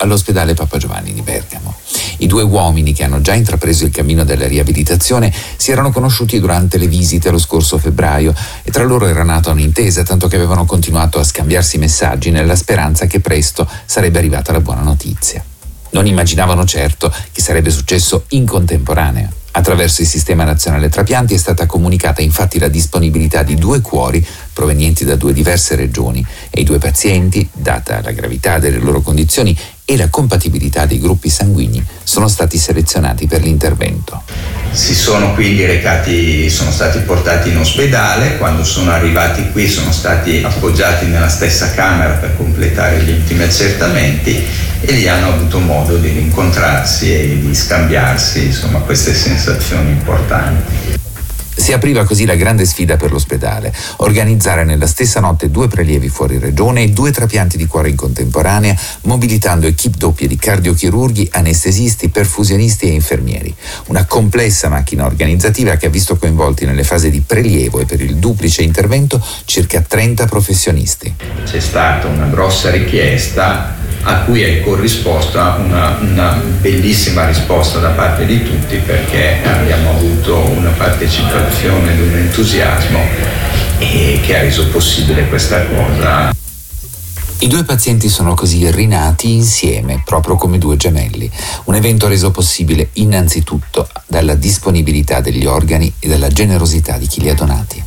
all'ospedale Papa Giovanni di Bergamo. I due uomini, che hanno già intrapreso il cammino della riabilitazione, si erano conosciuti durante le visite lo scorso febbraio e tra loro era nata un'intesa, tanto che avevano continuato a scambiarsi messaggi nella speranza che presto sarebbe arrivata la buona notizia. Non immaginavano certo che sarebbe successo in contemporanea. Attraverso il Sistema Nazionale Trapianti è stata comunicata infatti la disponibilità di 2 cuori provenienti da 2 diverse regioni e i 2 pazienti, data la gravità delle loro condizioni e la compatibilità dei gruppi sanguigni, sono stati selezionati per l'intervento. Si sono quindi sono stati portati in ospedale. Quando sono arrivati qui sono stati appoggiati nella stessa camera per completare gli ultimi accertamenti e lì hanno avuto modo di rincontrarsi e di scambiarsi, insomma, queste sensazioni importanti. Si apriva così la grande sfida per l'ospedale: organizzare nella stessa notte 2 prelievi fuori regione e 2 trapianti di cuore in contemporanea, mobilitando equip doppie di cardiochirurghi, anestesisti, perfusionisti e infermieri. Una complessa macchina organizzativa che ha visto coinvolti nelle fasi di prelievo e per il duplice intervento circa 30 professionisti. C'è stata una grossa richiesta a cui è corrisposta una bellissima risposta da parte di tutti, perché abbiamo avuto una partecipazione ed un entusiasmo che ha reso possibile questa cosa. I 2 pazienti sono così rinati insieme, proprio come 2 gemelli. Un evento reso possibile innanzitutto dalla disponibilità degli organi e dalla generosità di chi li ha donati.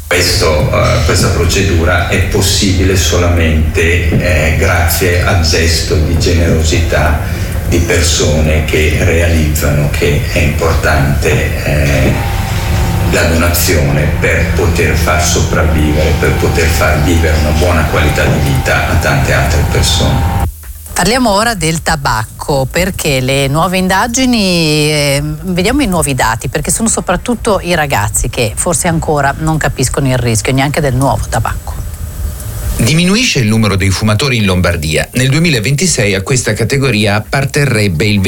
Questa procedura è possibile solamente grazie al gesto di generosità di persone che realizzano che è importante la donazione per poter far sopravvivere, per poter far vivere una buona qualità di vita a tante altre persone. Parliamo ora del tabacco, perché le nuove indagini, vediamo i nuovi dati, perché sono soprattutto i ragazzi che forse ancora non capiscono il rischio neanche del nuovo tabacco. Diminuisce il numero dei fumatori in Lombardia. Nel 2026 a questa categoria apparterrebbe il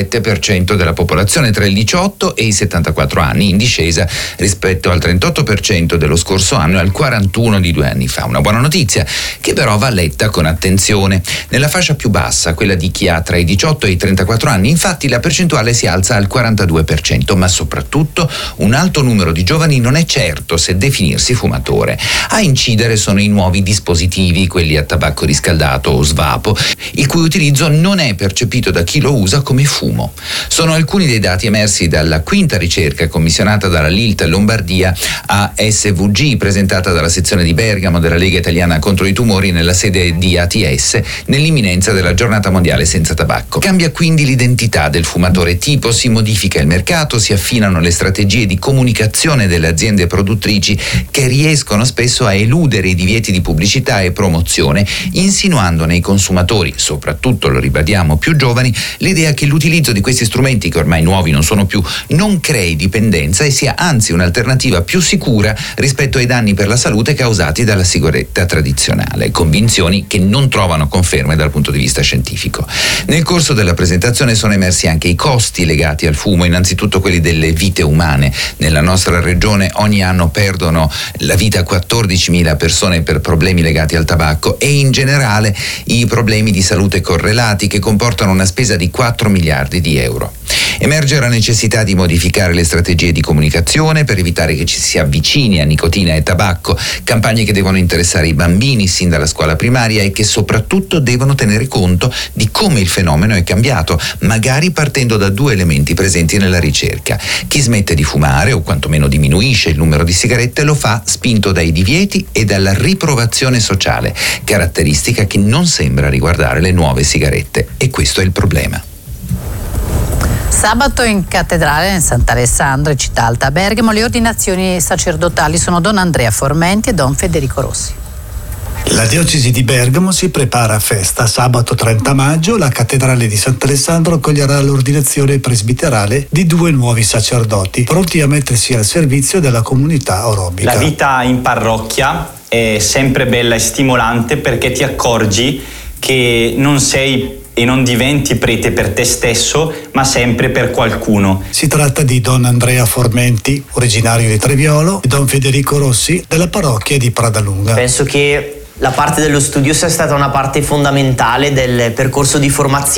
27% della popolazione tra i 18 e i 74 anni, in discesa rispetto al 38% dello scorso anno e al 41% di 2 anni fa. Una buona notizia che però va letta con attenzione. Nella fascia più bassa, quella di chi ha tra i 18 e i 34 anni, infatti la percentuale si alza al 42%, ma soprattutto un alto numero di giovani non è certo se definirsi fumatore. A incidere sono i nuovi dispositivi, quelli a tabacco riscaldato o svapo, il cui utilizzo non è percepito da chi lo usa come fumo. Sono alcuni dei dati emersi dalla 5ª ricerca commissionata dalla Lilt Lombardia a SVG, presentata dalla sezione di Bergamo della Lega Italiana contro i tumori nella sede di ATS, nell'imminenza della giornata mondiale senza tabacco. Cambia quindi l'identità del fumatore tipo, si modifica il mercato, si affinano le strategie di comunicazione delle aziende produttrici che riescono spesso a eludere i divieti di pubblicità e promozione, insinuando nei consumatori, soprattutto lo ribadiamo più giovani, l'idea che l'utilizzo di questi strumenti, che ormai nuovi non sono più, non crei dipendenza e sia anzi un'alternativa più sicura rispetto ai danni per la salute causati dalla sigaretta tradizionale, convinzioni che non trovano conferme dal punto di vista scientifico. Nel corso della presentazione sono emersi anche i costi legati al fumo, innanzitutto quelli delle vite umane. Nella nostra regione ogni anno perdono la vita 14.000 persone per problemi legati al tabacco e in generale i problemi di salute correlati, che comportano una spesa di 4 miliardi di euro. Emerge la necessità di modificare le strategie di comunicazione per evitare che ci si avvicini a nicotina e tabacco, campagne che devono interessare i bambini sin dalla scuola primaria e che soprattutto devono tenere conto di come il fenomeno è cambiato, magari partendo da 2 elementi presenti nella ricerca. Chi smette di fumare o quantomeno diminuisce il numero di sigarette lo fa spinto dai divieti e dalla riprovazione sociale, caratteristica che non sembra riguardare le nuove sigarette, e questo è il problema. Sabato in cattedrale in Sant'Alessandro, in città alta a Bergamo, le ordinazioni sacerdotali sono Don Andrea Formenti e Don Federico Rossi. La diocesi di Bergamo si prepara a festa. Sabato 30 maggio la cattedrale di Sant'Alessandro accoglierà l'ordinazione presbiterale di 2 nuovi sacerdoti, pronti a mettersi al servizio della comunità orobica. La vita in parrocchia è sempre bella e stimolante, perché ti accorgi che non sei e non diventi prete per te stesso, ma sempre per qualcuno. Si tratta di Don Andrea Formenti, originario di Treviolo, e Don Federico Rossi, della parrocchia di Pradalunga. Penso che la parte dello studio sia stata una parte fondamentale del percorso di formazione